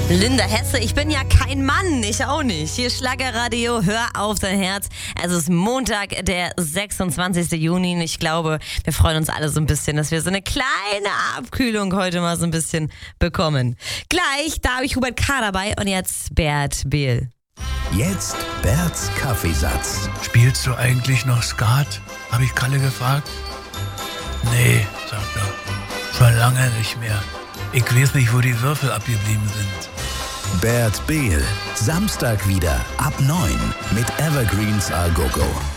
Linda Hesse, ich bin ja kein Mann, ich auch nicht. Hier Schlagerradio, hör auf dein Herz. Es ist Montag, der 26. Juni und ich glaube, wir freuen uns alle so ein bisschen, dass wir so eine kleine Abkühlung heute mal so ein bisschen bekommen. Gleich, da habe ich Hubert K. dabei und jetzt Bert Behl. Jetzt Berts Kaffeesatz. Spielst du eigentlich noch Skat? Habe ich Kalle gefragt. Nee, sagt er. Schon lange nicht mehr. Ich weiß nicht, wo die Würfel abgeblieben sind. Bert Behl. Samstag wieder ab 9 mit Evergreens A Go Go.